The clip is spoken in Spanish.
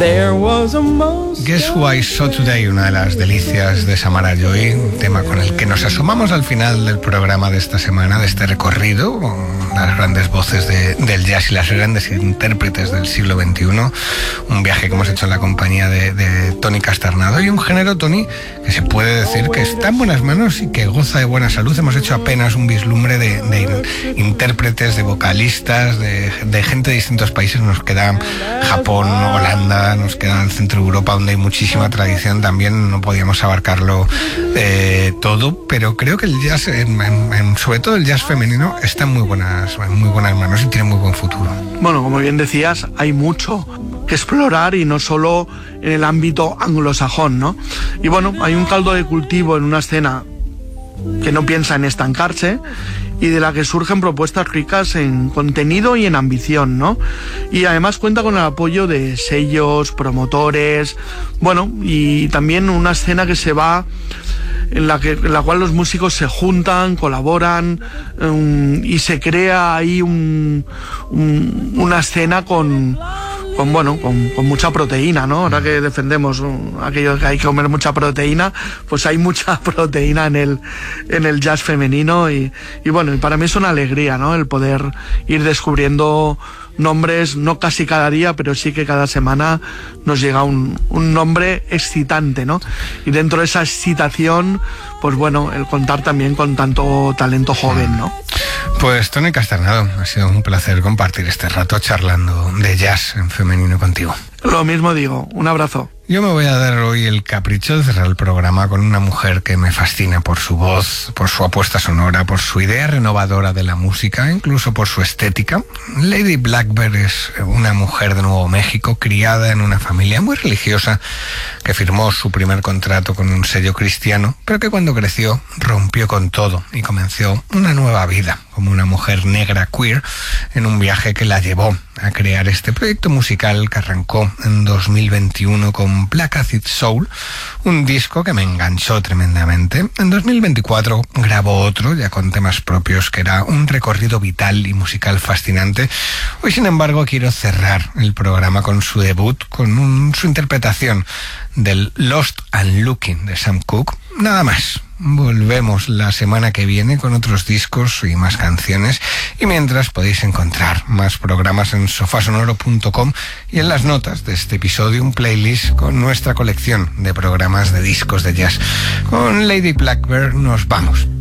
Guess Who I Saw Today, una de las delicias de Samara Joy, un tema con el que nos asomamos al final del programa de esta semana, de este recorrido, con las grandes voces del jazz y las grandes intérpretes del siglo XXI, un viaje que hemos hecho en la compañía de Tony Casternado, y un género, Tony, que se puede decir que está en buenas manos y que goza de buena salud. Hemos hecho apenas un vislumbre de intérpretes, de vocalistas, de gente de distintos países. Nos queda Japón, Holanda, nos queda el centro de Europa, donde hay muchísima tradición. También no podíamos abarcarlo todo, pero creo que el jazz, sobre todo el jazz femenino, está en muy buenas manos y tiene muy buen futuro. Bueno, como bien decías, hay mucho que explorar, y no solo en el ámbito anglosajón, ¿no? Y bueno, hay un caldo de cultivo en una escena que no piensa en estancarse y de la que surgen propuestas ricas en contenido y en ambición, ¿no? Y además cuenta con el apoyo de sellos, promotores, bueno, y también una escena que se va en la cual los músicos se juntan, colaboran, y se crea ahí una escena con mucha proteína, ¿no? Ahora que defendemos aquello que hay que comer mucha proteína, pues hay mucha proteína en el jazz femenino, y bueno, y para mí es una alegría, ¿no? El poder ir descubriendo nombres, no casi cada día, pero sí que cada semana nos llega un nombre excitante, ¿no? Y dentro de esa excitación, pues bueno, el contar también con tanto talento joven, ¿no? Pues Tony Casternado, ha sido un placer compartir este rato charlando de jazz en femenino contigo. Lo mismo digo, un abrazo. Yo me voy a dar hoy el capricho de cerrar el programa con una mujer que me fascina por su voz, por su apuesta sonora, por su idea renovadora de la música, incluso por su estética. Lady Blackbird es una mujer de Nuevo México, criada en una familia muy religiosa, que firmó su primer contrato con un sello cristiano, pero que cuando creció rompió con todo y comenzó una nueva vida como una mujer negra queer en un viaje que la llevó a crear este proyecto musical que arrancó en 2021 con Black Acid Soul, un disco que me enganchó tremendamente. En 2024 grabó otro, ya con temas propios, que era un recorrido vital y musical fascinante. Hoy, sin embargo, quiero cerrar el programa con su debut, con su interpretación del Lost and Looking de Sam Cooke. Nada más. Volvemos la semana que viene con otros discos y más canciones, y mientras podéis encontrar más programas en sofasonoro.com y en las notas de este episodio un playlist con nuestra colección de programas de discos de jazz. Con Lady Blackbird nos vamos.